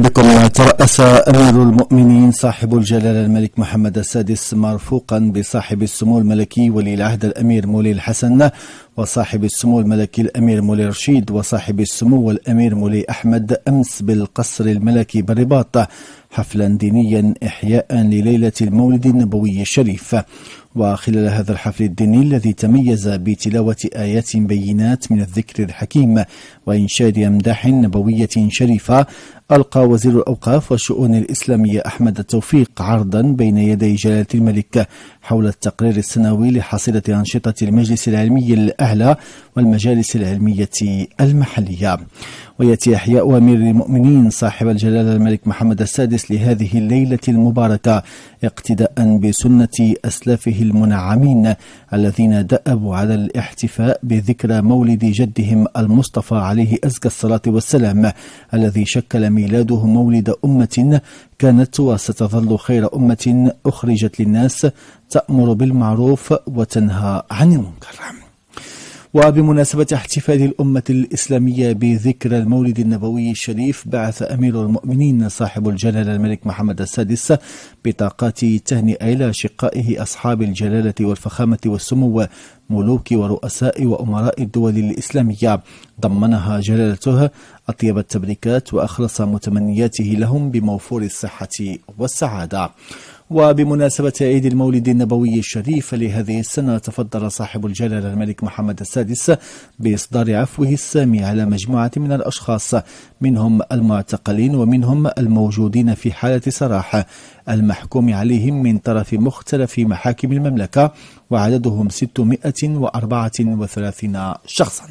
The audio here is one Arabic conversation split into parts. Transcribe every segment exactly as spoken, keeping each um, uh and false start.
بكم. ترأس أمير المؤمنين صاحب الجلالة الملك محمد السادس مرفوقا بصاحب السمو الملكي ولي العهد الأمير مولاي الحسن وصاحب السمو الملكي الأمير مولاي رشيد وصاحب السمو الأمير مولاي أحمد أمس بالقصر الملكي بالرباط حفلا دينيا إحياء لليلة المولد النبوي الشريف. وخلال هذا الحفل الديني الذي تميز بتلاوة آيات بينات من الذكر الحكيم وإنشاد أمداح نبوية شريفة، ألقى وزير الأوقاف والشؤون الإسلامية أحمد التوفيق عرضا بين يدي جلالة الملك حول التقرير السنوي لحصيلة أنشطة المجلس العلمي الأعلى والمجالس العلمية المحلية. ويأتي إحياء أمير المؤمنين صاحب الجلالة الملك محمد السادس لهذه الليلة المباركة اقتداء بسنة أسلافه المنعمين الذين دأبوا على الاحتفاء بذكرى مولد جدهم المصطفى عليه أزكى الصلاة والسلام، الذي شكل ميلاده مولد أمة كانت وستظل خير أمة أخرجت للناس تأمر بالمعروف وتنهى عن المنكر. وبمناسبة احتفال الأمة الإسلامية بذكرى المولد النبوي الشريف، بعث أمير المؤمنين صاحب الجلالة الملك محمد السادس بطاقات تهنئة إلى أشقائه أصحاب الجلالة والفخامة والسمو ملوك ورؤساء وأمراء الدول الإسلامية، ضمنها جلالته أطيب التبريكات وأخلص متمنياته لهم بموفور الصحة والسعادة. وبمناسبة عيد المولد النبوي الشريف لهذه السنة، تفضل صاحب الجلالة الملك محمد السادس بإصدار عفوه السامي على مجموعة من الأشخاص، منهم المعتقلين ومنهم الموجودين في حالة سراح المحكوم عليهم من طرف مختلف محاكم المملكة، وعددهم ستمائة وأربعة وثلاثين شخصا.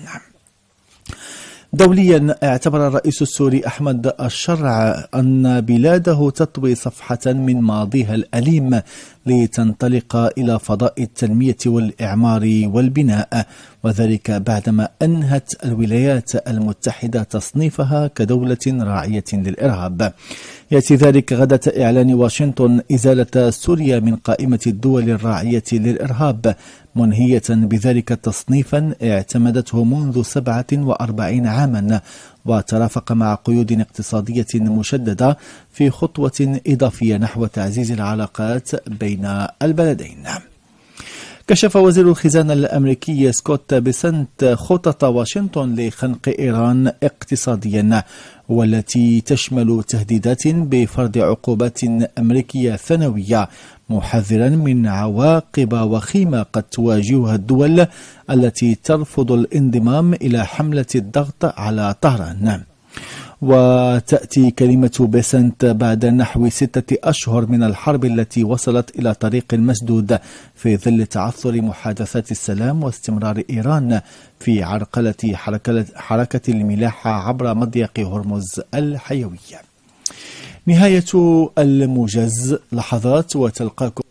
دوليا، اعتبر الرئيس السوري أحمد الشرع أن بلاده تطوي صفحة من ماضيها الأليم لتنطلق إلى فضاء التنمية والإعمار والبناء، وذلك بعدما أنهت الولايات المتحدة تصنيفها كدولة راعية للإرهاب. يأتي ذلك غداة إعلان واشنطن إزالة سوريا من قائمة الدول الراعية للإرهاب، منهية بذلك تصنيفا اعتمدته منذ سبعة وأربعين عاما، وترافق مع قيود اقتصادية مشددة في خطوة إضافية نحو تعزيز العلاقات بين البلدين. كشف وزير الخزانة الأمريكي سكوت بيسنت خطط واشنطن لخنق إيران اقتصاديا، والتي تشمل تهديدات بفرض عقوبات أمريكية ثانوية، محذرا من عواقب وخيمة قد تواجهها الدول التي ترفض الانضمام إلى حملة الضغط على طهران. وتأتي كلمة بيسنت بعد نحو ستة أشهر من الحرب التي وصلت إلى طريق مسدود في ظل تعثر محادثات السلام واستمرار إيران في عرقلة حركة الملاحة عبر مضيق هرمز الحيوي. نهاية الموجز، لحظات وتلقاكم.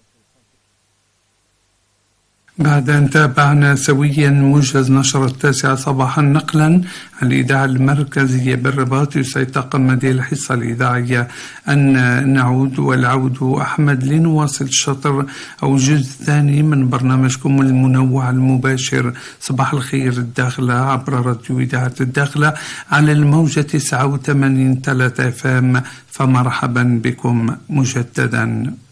بعد أن تابعنا سويا موجز نشرة التاسعة صباحا نقلا عن الإذاعة المركزية بالرباط، يسعد طاقم هذه الحصة الإذاعية أن نعود والعود أحمد لنواصل الشطر أو الجزء الثاني من برنامجكم المنوع المباشر صباح الخير الداخلة عبر راديو إذاعة الداخلة على الموجة تسعة وثمانين ثلاثة اف ام، فمرحبا بكم مجددا.